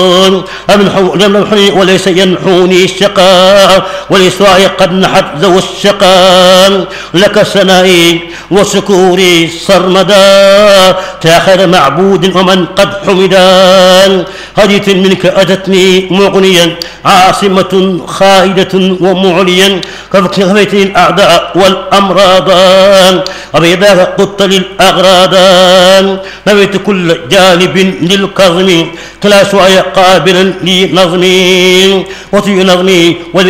لم يمحني وليس ينحوني الشقاء ولسواي قد نحت ذو الشقاء لك ثنائي وشكوري سرمدا تاخر معبود ومن قد حمدا هديت منك أتتني مغنيا عاصمة خائدة ومعليا كفيت الأعداء والأمراض أبيضاك قدت للأغراض نويت كل جانب للكظم كلا سواي قابلا لنظمي وطي نظمي